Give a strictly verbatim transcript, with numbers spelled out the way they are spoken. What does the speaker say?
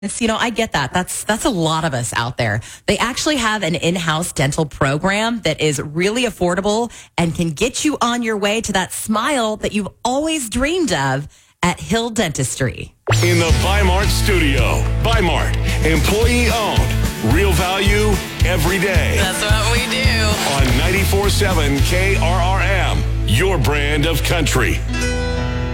It's, you know, I get that. That's that's a lot of us out there. They actually have an in-house dental program that is really affordable and can get you on your way to that smile that you've always dreamed of at Hill Dentistry. In the Bi-Mart studio. Bi-Mart, employee owned. Real value every day. That's what we do. On ninety-four point seven K R R M, your brand of country.